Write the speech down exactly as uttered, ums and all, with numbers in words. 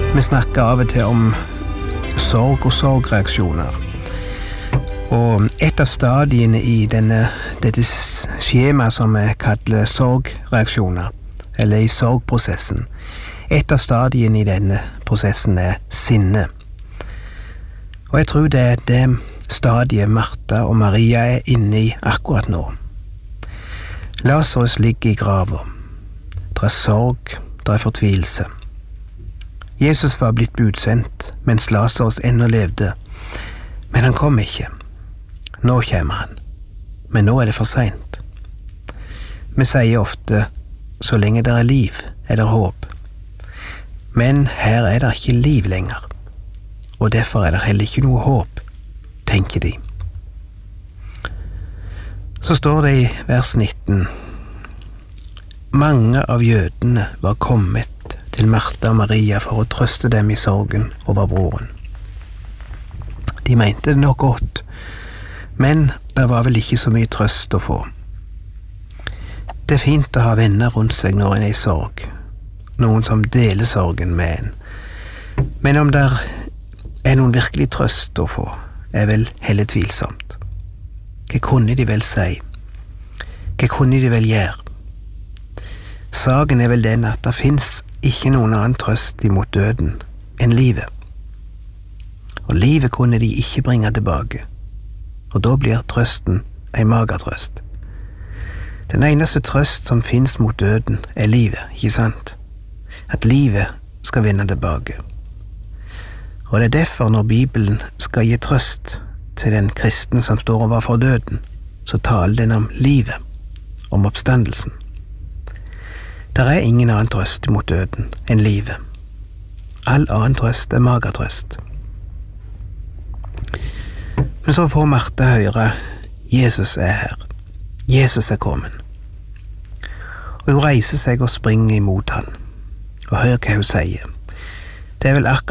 Vi snakker av og til om sorg og sorgreaksjoner. Og et av stadiene i denne, dette skjemaet som vi kaller sorgreaksjoner, eller i sorgprosessen, et av stadiene i denne prosessen er sinne. Og jeg tror det er det stadiet Martha og Maria er inne i akkurat nå. Lazarus ligger i grava. Det er sorg, det er fortvilelse. Jesus var blitt budsendt mens Lazarus ennå levde, men han kom ikke. Nå kommer han, men nå er det for sent. Vi sier ofte, så lenge det er liv, er det håp. Men her er det ikke liv lenger, og derfor er det heller ikke noe håp, tenker de. Så står det i vers nitten, mange av jødene var kommet til Martha og Maria for å trøste dem i sorgen over broren. De mente det nok godt, men det var vel ikke så mye trøst å få. Det er fint å ha venner rundt seg når en er i sorg, noen som deler sorgen med en. Men om det er noen virkelig trøst å få, er vel heller tvilsomt. Hva kunne de vel si? Hva kunne de vel gjøre? Saken er vel den at det finnes ikke noen annen trøst imot døden enn livet. Og livet kunne de ikke bringe tilbake, og da blir trøsten en magertrøst. Den eneste trøst som finnes mot døden er livet, ikke sant? At livet skal vinne tilbake. Og det er derfor når Bibelen skal gi trøst til den kristne som står overfor døden, så taler den om livet, om oppstandelsen. Der er ingen annen trøst mot døden enn livet. All annen trøst er magertrøst. Men så får Martha høre, Jesus er her. Jesus er kommet. Og hun reiser seg og springer imot han. Og hør hva hun sier. Det er vel akkurat